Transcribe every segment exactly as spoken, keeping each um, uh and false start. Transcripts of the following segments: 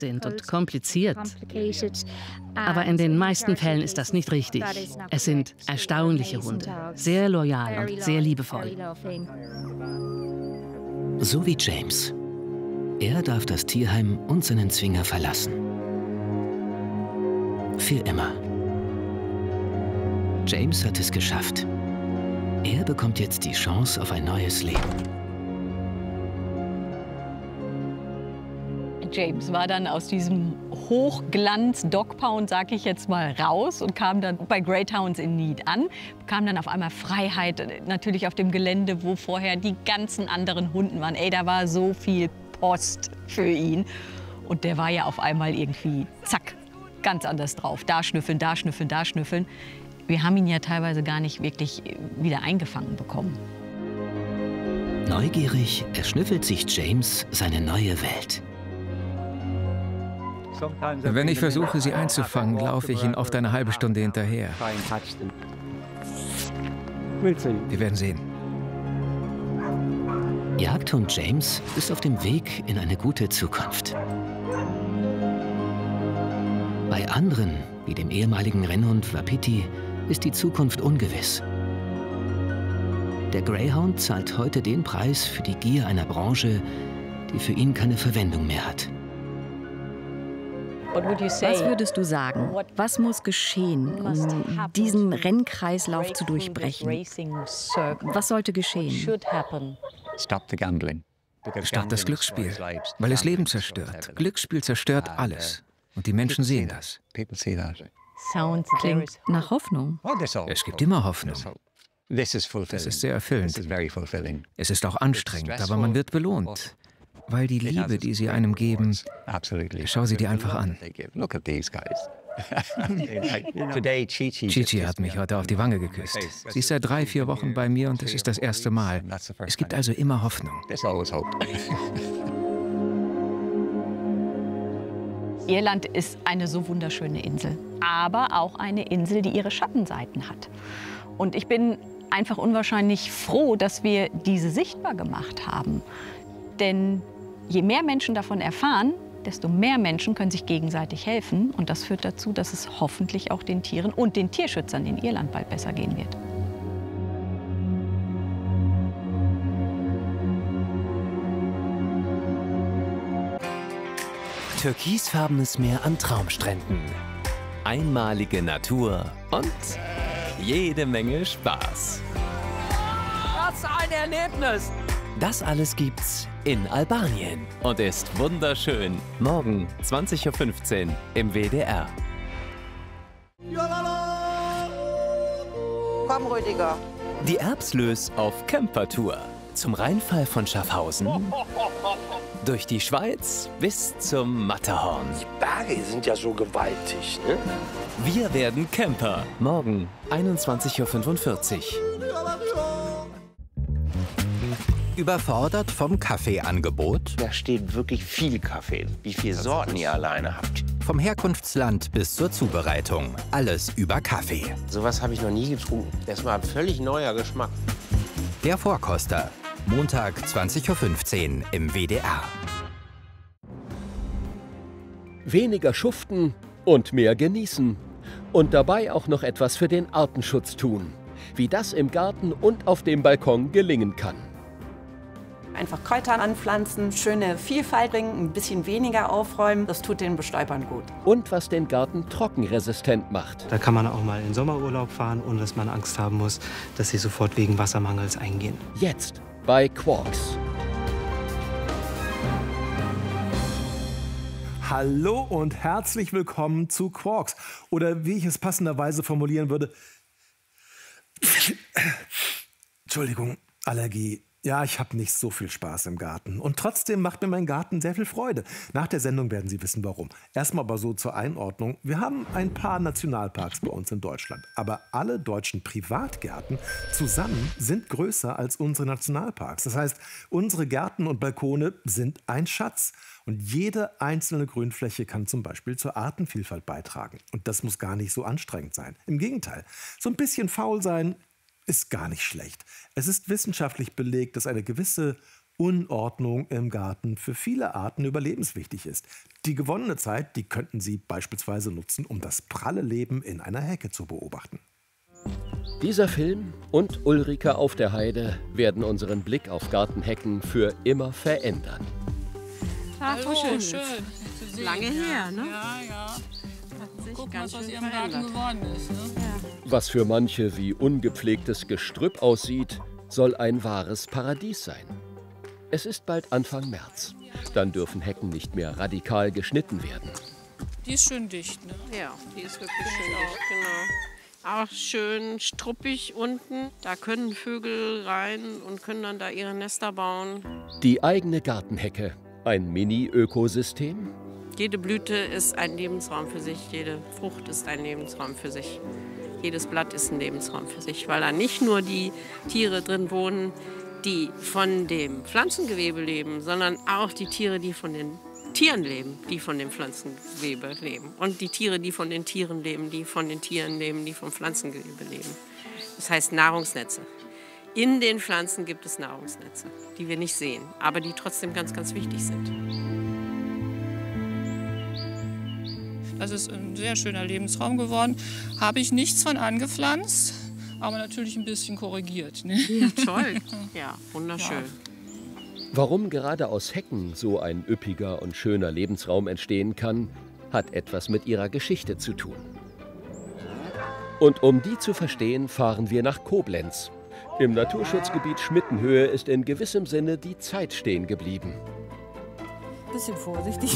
sind und kompliziert. Aber in den meisten Fällen ist das nicht richtig. Es sind erstaunliche Hunde, sehr loyal und sehr liebevoll. So wie James. Er darf das Tierheim und seinen Zwinger verlassen. Für immer. James hat es geschafft. Er bekommt jetzt die Chance auf ein neues Leben. James war dann aus diesem Hochglanz-Dogpound, sag ich jetzt mal, raus und kam dann bei Greyhounds in Need an. Kam dann auf einmal Freiheit, natürlich auf dem Gelände, wo vorher die ganzen anderen Hunden waren. Ey, da war so viel Post für ihn. Und der war ja auf einmal irgendwie, zack, ganz anders drauf. Da schnüffeln, da schnüffeln, da schnüffeln. Wir haben ihn ja teilweise gar nicht wirklich wieder eingefangen bekommen. Neugierig erschnüffelt sich James seine neue Welt. Wenn ich versuche, sie einzufangen, laufe ich ihnen oft eine halbe Stunde hinterher. Wir werden sehen. Jagdhund James ist auf dem Weg in eine gute Zukunft. Bei anderen, wie dem ehemaligen Rennhund Wapiti, ist die Zukunft ungewiss. Der Greyhound zahlt heute den Preis für die Gier einer Branche, die für ihn keine Verwendung mehr hat. Was würdest du sagen? Was muss geschehen, um diesen Rennkreislauf zu durchbrechen? Was sollte geschehen? Statt das Glücksspiel, weil es Leben zerstört. Glücksspiel zerstört alles. Und die Menschen sehen das. Klingt nach Hoffnung. Es gibt immer Hoffnung. Das ist sehr erfüllend. Es ist auch anstrengend, aber man wird belohnt. Weil die Liebe, die sie einem geben, schau sie dir einfach an. Chichi hat mich heute auf die Wange geküsst. Sie ist seit drei, vier Wochen bei mir und es ist das erste Mal. Es gibt also immer Hoffnung. Irland ist eine so wunderschöne Insel, aber auch eine Insel, die ihre Schattenseiten hat. Und ich bin einfach unwahrscheinlich froh, dass wir diese sichtbar gemacht haben. Denn je mehr Menschen davon erfahren, desto mehr Menschen können sich gegenseitig helfen. Und das führt dazu, dass es hoffentlich auch den Tieren und den Tierschützern in Irland bald besser gehen wird. Türkisfarbenes Meer an Traumstränden. Einmalige Natur und jede Menge Spaß. Was ein Erlebnis! Das alles gibt's in Albanien und ist wunderschön. Morgen zwanzig Uhr fünfzehn im W D R. Komm, Rüdiger. Die Erbslös auf Campertour. Zum Rheinfall von Schaffhausen, durch die Schweiz bis zum Matterhorn. Die Berge sind ja so gewaltig, ne? Wir werden Camper. Morgen einundzwanzig Uhr fünfundvierzig. Überfordert vom Kaffeeangebot? Da steht wirklich viel Kaffee. Wie viele Sorten ihr alleine habt. Vom Herkunftsland bis zur Zubereitung. Alles über Kaffee. Sowas habe ich noch nie getrunken. Das war ein völlig neuer Geschmack. Der Vorkoster. Montag zwanzig Uhr fünfzehn im W D R. Weniger schuften und mehr genießen. Und dabei auch noch etwas für den Artenschutz tun. Wie das im Garten und auf dem Balkon gelingen kann. Einfach Kräuter anpflanzen, schöne Vielfalt bringen, ein bisschen weniger aufräumen, das tut den Bestäubern gut. Und was den Garten trockenresistent macht. Da kann man auch mal in Sommerurlaub fahren, ohne dass man Angst haben muss, dass sie sofort wegen Wassermangels eingehen. Jetzt bei Quarks. Hallo und herzlich willkommen zu Quarks. Oder wie ich es passenderweise formulieren würde. Entschuldigung, Allergie. Ja, ich habe nicht so viel Spaß im Garten. Und trotzdem macht mir mein Garten sehr viel Freude. Nach der Sendung werden Sie wissen, warum. Erstmal aber so zur Einordnung. Wir haben ein paar Nationalparks bei uns in Deutschland. Aber alle deutschen Privatgärten zusammen sind größer als unsere Nationalparks. Das heißt, unsere Gärten und Balkone sind ein Schatz. Und jede einzelne Grünfläche kann zum Beispiel zur Artenvielfalt beitragen. Und das muss gar nicht so anstrengend sein. Im Gegenteil, so ein bisschen faul sein ist gar nicht schlecht. Es ist wissenschaftlich belegt, dass eine gewisse Unordnung im Garten für viele Arten überlebenswichtig ist. Die gewonnene Zeit, die könnten Sie beispielsweise nutzen, um das pralle Leben in einer Hecke zu beobachten. Dieser Film und Ulrike auf der Heide werden unseren Blick auf Gartenhecken für immer verändern. Ach, so schön. schön. Lange her, ne? Ja, ja. Hat sich Guck, ganz was aus schön ihrem verändert. Garten geworden ist. Ne? Ja. Was für manche wie ungepflegtes Gestrüpp aussieht, soll ein wahres Paradies sein. Es ist bald Anfang März. Dann dürfen Hecken nicht mehr radikal geschnitten werden. Die ist schön dicht, ne? Ja, die ist wirklich schön dicht, genau. Auch schön struppig unten. Da können Vögel rein und können dann da ihre Nester bauen. Die eigene Gartenhecke, ein Mini-Ökosystem? Jede Blüte ist ein Lebensraum für sich, jede Frucht ist ein Lebensraum für sich. Jedes Blatt ist ein Lebensraum für sich, weil da nicht nur die Tiere drin wohnen, die von dem Pflanzengewebe leben, sondern auch die Tiere, die von den Tieren leben, die von dem Pflanzengewebe leben. Und die Tiere, die von den Tieren leben, die von den Tieren leben, die vom Pflanzengewebe leben. Das heißt Nahrungsnetze. In den Pflanzen gibt es Nahrungsnetze, die wir nicht sehen, aber die trotzdem ganz, ganz wichtig sind. Das ist ein sehr schöner Lebensraum geworden. Habe ich nichts von angepflanzt, aber natürlich ein bisschen korrigiert. Ne? Ja, toll. Ja, wunderschön. Ja. Warum gerade aus Hecken so ein üppiger und schöner Lebensraum entstehen kann, hat etwas mit ihrer Geschichte zu tun. Und um die zu verstehen, fahren wir nach Koblenz. Im Naturschutzgebiet Schmittenhöhe ist in gewissem Sinne die Zeit stehen geblieben. Bisschen vorsichtig.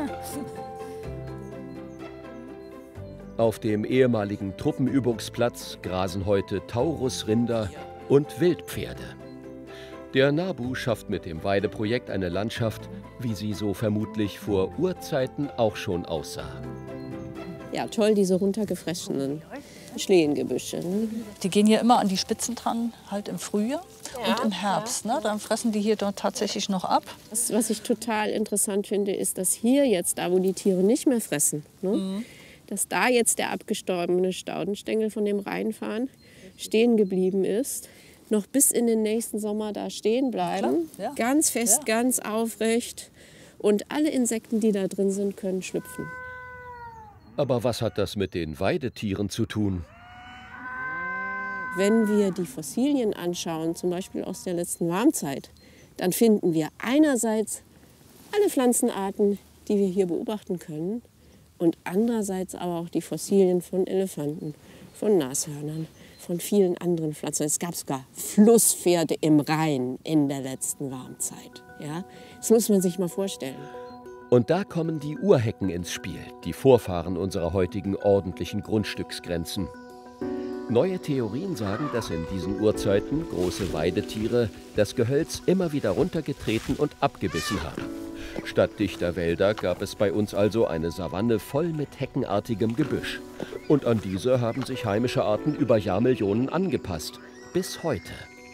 Auf dem ehemaligen Truppenübungsplatz grasen heute Taurusrinder und Wildpferde. Der NABU schafft mit dem Weideprojekt eine Landschaft, wie sie so vermutlich vor Urzeiten auch schon aussah. Ja, toll, diese runtergefressenen Schlehengebüsche. Ne? Die gehen hier immer an die Spitzen dran, halt im Frühjahr ja, und im Herbst. Ja. Ne? Dann fressen die hier dort tatsächlich noch ab. Das, was ich total interessant finde, ist, dass hier jetzt, da wo die Tiere nicht mehr fressen, ne? Mhm. dass da jetzt der abgestorbene Staudenstängel von dem Rheinfahren stehen geblieben ist, noch bis in den nächsten Sommer da stehen bleiben, ja. ganz fest, ja. ganz aufrecht und alle Insekten, die da drin sind, können schlüpfen. Aber was hat das mit den Weidetieren zu tun? Wenn wir die Fossilien anschauen, zum Beispiel aus der letzten Warmzeit, dann finden wir einerseits alle Pflanzenarten, die wir hier beobachten können, und andererseits aber auch die Fossilien von Elefanten, von Nashörnern, von vielen anderen Pflanzen. Es gab sogar Flusspferde im Rhein in der letzten Warmzeit. Ja? Das muss man sich mal vorstellen. Und da kommen die Urhecken ins Spiel, die Vorfahren unserer heutigen ordentlichen Grundstücksgrenzen. Neue Theorien sagen, dass in diesen Urzeiten große Weidetiere das Gehölz immer wieder runtergetreten und abgebissen haben. Statt dichter Wälder gab es bei uns also eine Savanne voll mit heckenartigem Gebüsch. Und an diese haben sich heimische Arten über Jahrmillionen angepasst. Bis heute.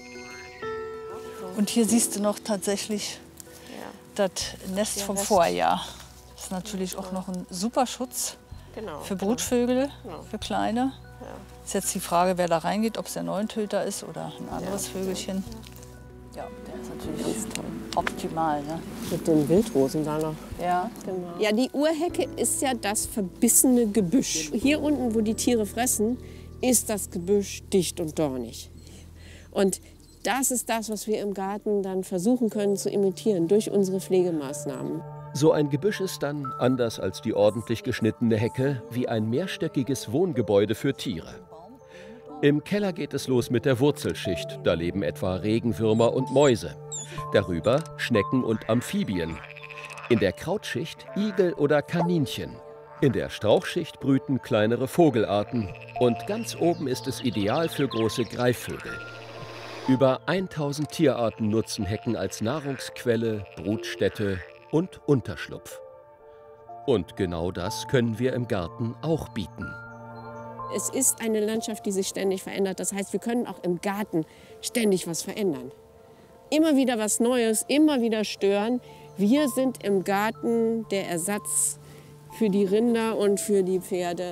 Und hier siehst du noch tatsächlich das Nest vom Vorjahr. Das ist natürlich auch noch ein super Schutz genau, für Brutvögel, genau. für Kleine. Ja. Ist jetzt die Frage, wer da reingeht, ob es der Neuntöter ist oder ein anderes ja. Vögelchen. Ja, der ist natürlich ganz toll. Optimal, ne? Mit den Wildrosen da noch. Ja, genau. Ja, die Urhecke ist ja das verbissene Gebüsch. Hier unten, wo die Tiere fressen, ist das Gebüsch dicht und dornig. Und das ist das, was wir im Garten dann versuchen können zu imitieren durch unsere Pflegemaßnahmen. So ein Gebüsch ist dann, anders als die ordentlich geschnittene Hecke, wie ein mehrstöckiges Wohngebäude für Tiere. Im Keller geht es los mit der Wurzelschicht. Da leben etwa Regenwürmer und Mäuse. Darüber Schnecken und Amphibien. In der Krautschicht Igel oder Kaninchen. In der Strauchschicht brüten kleinere Vogelarten. Und ganz oben ist es ideal für große Greifvögel. Über tausend Tierarten nutzen Hecken als Nahrungsquelle, Brutstätte und Unterschlupf. Und genau das können wir im Garten auch bieten. Es ist eine Landschaft, die sich ständig verändert. Das heißt, wir können auch im Garten ständig was verändern. Immer wieder was Neues, immer wieder stören. Wir sind im Garten der Ersatz für die Rinder und für die Pferde.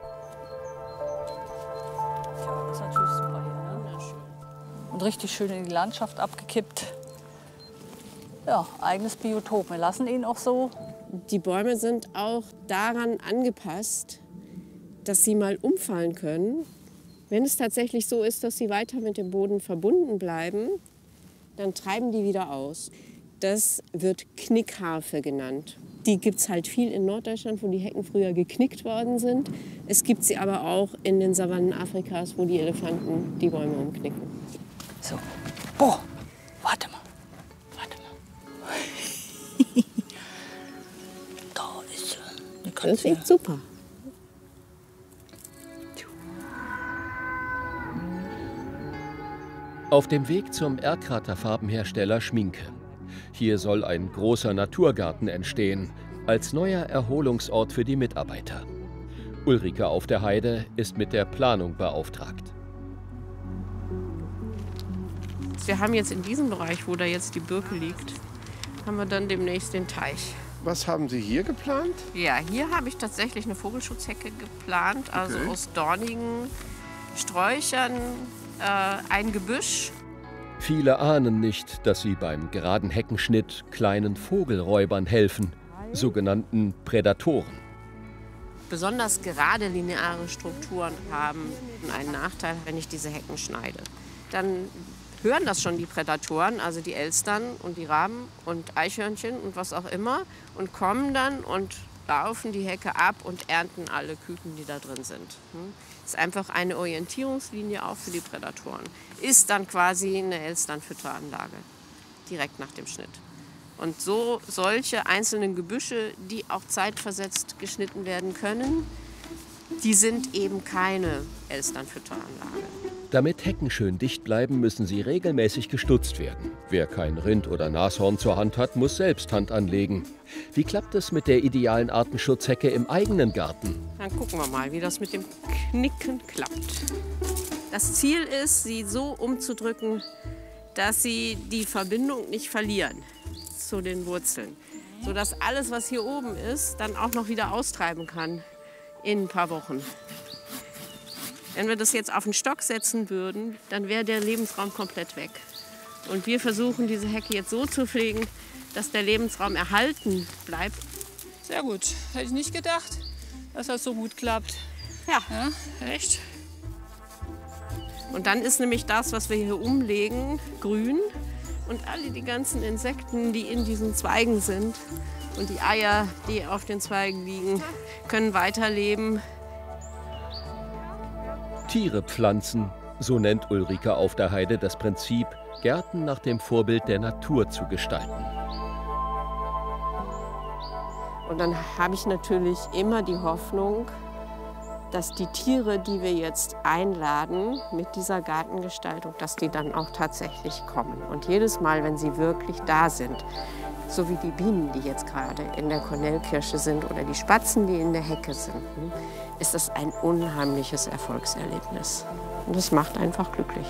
Ja, das ist natürlich super hier, ne? Und richtig schön in die Landschaft abgekippt. Ja, eigenes Biotop. Wir lassen ihn auch so. Die Bäume sind auch daran angepasst, dass sie mal umfallen können. Wenn es tatsächlich so ist, dass sie weiter mit dem Boden verbunden bleiben, dann treiben die wieder aus. Das wird Knickharfe genannt. Die gibt es halt viel in Norddeutschland, wo die Hecken früher geknickt worden sind. Es gibt sie aber auch in den Savannen Afrikas, wo die Elefanten die Bäume umknicken. So. Boah, warte mal. Warte mal. Da ist sie. Das klingt super. Auf dem Weg zum Erkrater-Farbenhersteller Schminke. Hier soll ein großer Naturgarten entstehen, als neuer Erholungsort für die Mitarbeiter. Ulrike auf der Heide ist mit der Planung beauftragt. Wir haben jetzt in diesem Bereich, wo da jetzt die Birke liegt, haben wir dann demnächst den Teich. Was haben Sie hier geplant? Ja, hier habe ich tatsächlich eine Vogelschutzhecke geplant, also okay. Aus dornigen Sträuchern, äh, ein Gebüsch. Viele ahnen nicht, dass sie beim geraden Heckenschnitt kleinen Vogelräubern helfen, sogenannten Prädatoren. Besonders gerade lineare Strukturen haben einen Nachteil, wenn ich diese Hecken schneide. Dann hören das schon die Prädatoren, also die Elstern und die Raben und Eichhörnchen und was auch immer, und kommen dann und laufen die Hecke ab und ernten alle Küken, die da drin sind. Das ist einfach eine Orientierungslinie auch für die Prädatoren. Ist dann quasi eine Elsternfütteranlage, direkt nach dem Schnitt. Und so solche einzelnen Gebüsche, die auch zeitversetzt geschnitten werden können, die sind eben keine Elsternfütteranlage. Damit Hecken schön dicht bleiben, müssen sie regelmäßig gestutzt werden. Wer kein Rind oder Nashorn zur Hand hat, muss selbst Hand anlegen. Wie klappt es mit der idealen Artenschutzhecke im eigenen Garten? Dann gucken wir mal, wie das mit dem Knicken klappt. Das Ziel ist, sie so umzudrücken, dass sie die Verbindung nicht verlieren zu den Wurzeln. Sodass alles, was hier oben ist, dann auch noch wieder austreiben kann in ein paar Wochen. Wenn wir das jetzt auf den Stock setzen würden, dann wäre der Lebensraum komplett weg. Und wir versuchen, diese Hecke jetzt so zu pflegen, dass der Lebensraum erhalten bleibt. Sehr gut. Hätte ich nicht gedacht, dass das so gut klappt. Ja. Ja, echt. Und dann ist nämlich das, was wir hier umlegen, grün. Und alle die ganzen Insekten, die in diesen Zweigen sind und die Eier, die auf den Zweigen liegen, können weiterleben. Tiere pflanzen, so nennt Ulrike auf der Heide das Prinzip, Gärten nach dem Vorbild der Natur zu gestalten. Und dann habe ich natürlich immer die Hoffnung, dass die Tiere, die wir jetzt einladen mit dieser Gartengestaltung, dass die dann auch tatsächlich kommen. Und jedes Mal, wenn sie wirklich da sind, so wie die Bienen, die jetzt gerade in der Kornelkirsche sind oder die Spatzen, die in der Hecke sind, ist das ein unheimliches Erfolgserlebnis. Und das macht einfach glücklich.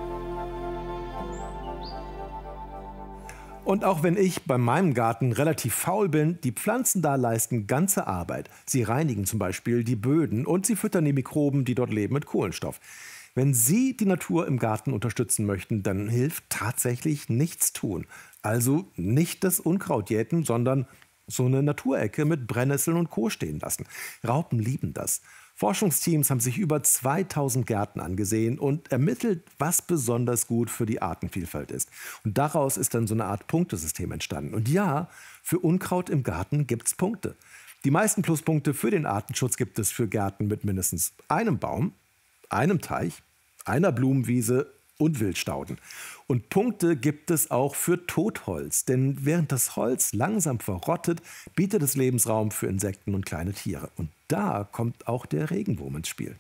Und auch wenn ich bei meinem Garten relativ faul bin, die Pflanzen da leisten ganze Arbeit. Sie reinigen zum Beispiel die Böden und sie füttern die Mikroben, die dort leben, mit Kohlenstoff. Wenn Sie die Natur im Garten unterstützen möchten, dann hilft tatsächlich nichts tun. Also nicht das Unkraut jäten, sondern so eine Naturecke mit Brennnesseln und Co. stehen lassen. Raupen lieben das. Forschungsteams haben sich über zweitausend Gärten angesehen und ermittelt, was besonders gut für die Artenvielfalt ist. Und daraus ist dann so eine Art Punktesystem entstanden. Und ja, für Unkraut im Garten gibt es Punkte. Die meisten Pluspunkte für den Artenschutz gibt es für Gärten mit mindestens einem Baum, einem Teich, einer Blumenwiese und Wildstauden. Und Punkte gibt es auch für Totholz, denn während das Holz langsam verrottet, bietet es Lebensraum für Insekten und kleine Tiere. Und da kommt auch der Regenwurm ins Spiel.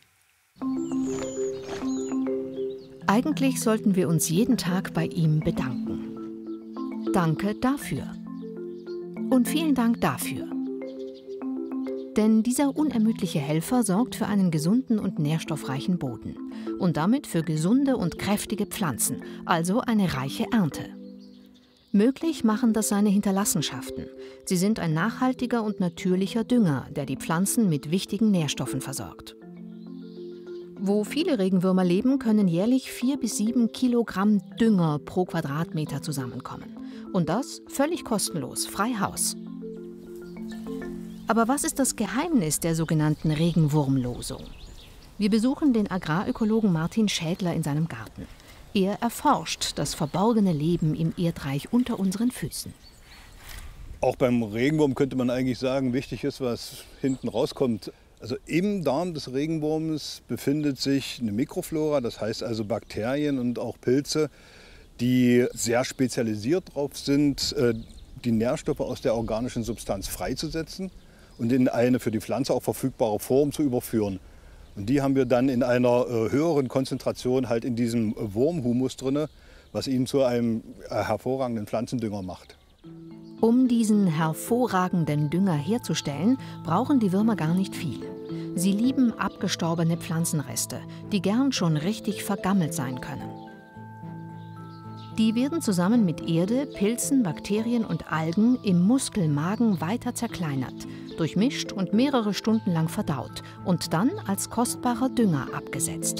Eigentlich sollten wir uns jeden Tag bei ihm bedanken. Danke dafür. Und vielen Dank dafür. Denn dieser unermüdliche Helfer sorgt für einen gesunden und nährstoffreichen Boden und damit für gesunde und kräftige Pflanzen, also eine reiche Ernte. Möglich machen das seine Hinterlassenschaften. Sie sind ein nachhaltiger und natürlicher Dünger, der die Pflanzen mit wichtigen Nährstoffen versorgt. Wo viele Regenwürmer leben, können jährlich vier bis sieben Kilogramm Dünger pro Quadratmeter zusammenkommen. Und das völlig kostenlos, frei Haus. Aber was ist das Geheimnis der sogenannten Regenwurmlosung? Wir besuchen den Agrarökologen Martin Schädler in seinem Garten. Er erforscht das verborgene Leben im Erdreich unter unseren Füßen. Auch beim Regenwurm könnte man eigentlich sagen, wichtig ist, was hinten rauskommt. Also im Darm des Regenwurms befindet sich eine Mikroflora, das heißt also Bakterien und auch Pilze, die sehr spezialisiert darauf sind, die Nährstoffe aus der organischen Substanz freizusetzen und in eine für die Pflanze auch verfügbare Form zu überführen. Und die haben wir dann in einer höheren Konzentration halt in diesem Wurmhumus drin, was ihn zu einem hervorragenden Pflanzendünger macht. Um diesen hervorragenden Dünger herzustellen, brauchen die Würmer gar nicht viel. Sie lieben abgestorbene Pflanzenreste, die gern schon richtig vergammelt sein können. Die werden zusammen mit Erde, Pilzen, Bakterien und Algen im Muskelmagen weiter zerkleinert, durchmischt und mehrere Stunden lang verdaut und dann als kostbarer Dünger abgesetzt.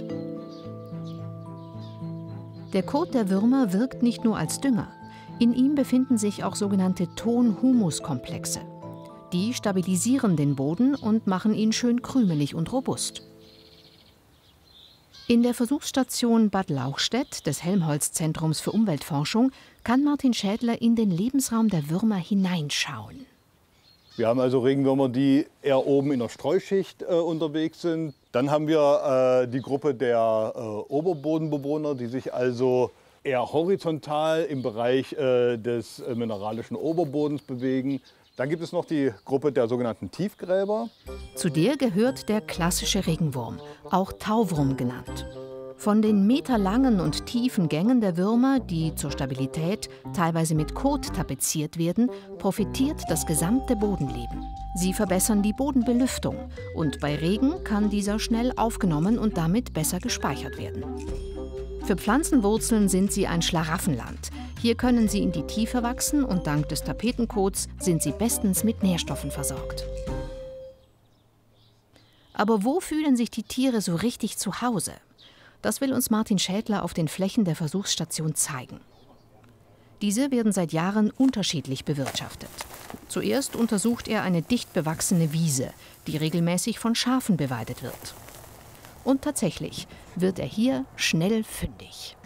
Der Kot der Würmer wirkt nicht nur als Dünger. In ihm befinden sich auch sogenannte Ton-Humus-Komplexe. Die stabilisieren den Boden und machen ihn schön krümelig und robust. In der Versuchsstation Bad Lauchstädt des Helmholtz-Zentrums für Umweltforschung kann Martin Schädler in den Lebensraum der Würmer hineinschauen. Wir haben also Regenwürmer, die eher oben in der Streuschicht äh, unterwegs sind. Dann haben wir äh, die Gruppe der äh, Oberbodenbewohner, die sich also eher horizontal im Bereich äh, des äh, mineralischen Oberbodens bewegen. Dann gibt es noch die Gruppe der sogenannten Tiefgräber. Zu der gehört der klassische Regenwurm, auch Tauwurm genannt. Von den meterlangen und tiefen Gängen der Würmer, die zur Stabilität teilweise mit Kot tapeziert werden, profitiert das gesamte Bodenleben. Sie verbessern die Bodenbelüftung und bei Regen kann dieser schnell aufgenommen und damit besser gespeichert werden. Für Pflanzenwurzeln sind sie ein Schlaraffenland. Hier können sie in die Tiefe wachsen und dank des Tapetenkots sind sie bestens mit Nährstoffen versorgt. Aber wo fühlen sich die Tiere so richtig zu Hause? Das will uns Martin Schädler auf den Flächen der Versuchsstation zeigen. Diese werden seit Jahren unterschiedlich bewirtschaftet. Zuerst untersucht er eine dicht bewachsene Wiese, die regelmäßig von Schafen beweidet wird. Und tatsächlich wird er hier schnell fündig.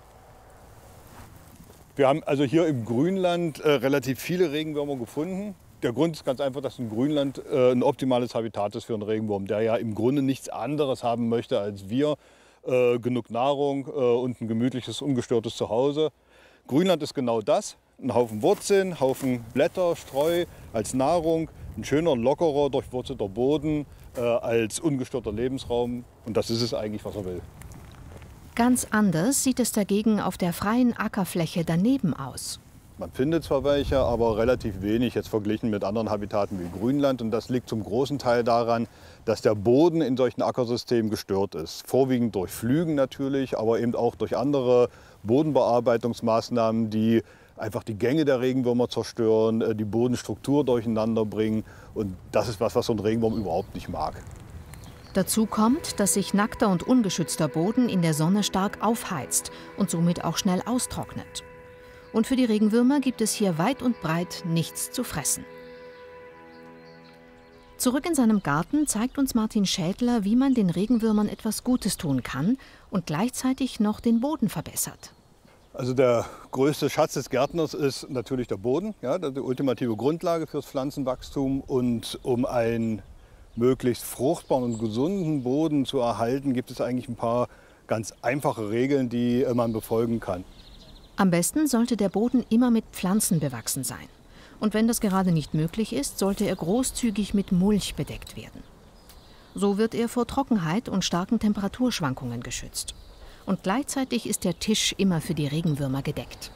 Wir haben also hier im Grünland äh, relativ viele Regenwürmer gefunden. Der Grund ist ganz einfach, dass ein Grünland äh, ein optimales Habitat ist für einen Regenwurm, der ja im Grunde nichts anderes haben möchte als wir. Äh, genug Nahrung äh, und ein gemütliches, ungestörtes Zuhause. Grünland ist genau das. Ein Haufen Wurzeln, ein Haufen Blätter, Streu als Nahrung, ein schöner, lockerer, durchwurzelter Boden äh, als ungestörter Lebensraum. Und das ist es eigentlich, was er will. Ganz anders sieht es dagegen auf der freien Ackerfläche daneben aus. Man findet zwar welche, aber relativ wenig jetzt verglichen mit anderen Habitaten wie Grünland. Und das liegt zum großen Teil daran, dass der Boden in solchen Ackersystemen gestört ist. Vorwiegend durch Pflügen natürlich, aber eben auch durch andere Bodenbearbeitungsmaßnahmen, die einfach die Gänge der Regenwürmer zerstören, die Bodenstruktur durcheinander bringen. Und das ist was, was so ein Regenwurm überhaupt nicht mag. Dazu kommt, dass sich nackter und ungeschützter Boden in der Sonne stark aufheizt und somit auch schnell austrocknet. Und für die Regenwürmer gibt es hier weit und breit nichts zu fressen. Zurück in seinem Garten zeigt uns Martin Schädler, wie man den Regenwürmern etwas Gutes tun kann und gleichzeitig noch den Boden verbessert. Also der größte Schatz des Gärtners ist natürlich der Boden, ja, die ultimative Grundlage fürs Pflanzenwachstum. Und um einen möglichst fruchtbaren und gesunden Boden zu erhalten, gibt es eigentlich ein paar ganz einfache Regeln, die man befolgen kann. Am besten sollte der Boden immer mit Pflanzen bewachsen sein. Und wenn das gerade nicht möglich ist, sollte er großzügig mit Mulch bedeckt werden. So wird er vor Trockenheit und starken Temperaturschwankungen geschützt. Und gleichzeitig ist der Tisch immer für die Regenwürmer gedeckt.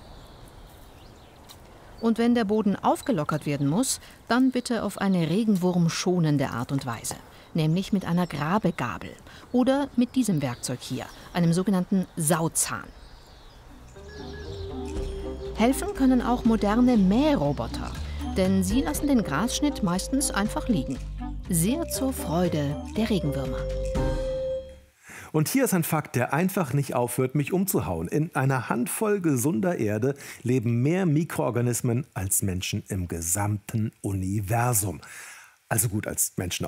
Und wenn der Boden aufgelockert werden muss, dann bitte auf eine regenwurmschonende Art und Weise, nämlich mit einer Grabegabel oder mit diesem Werkzeug hier, einem sogenannten Sauzahn. Helfen können auch moderne Mähroboter, denn sie lassen den Grasschnitt meistens einfach liegen. Sehr zur Freude der Regenwürmer. Und hier ist ein Fakt, der einfach nicht aufhört, mich umzuhauen. In einer Handvoll gesunder Erde leben mehr Mikroorganismen als Menschen im gesamten Universum. Also gut, als Menschen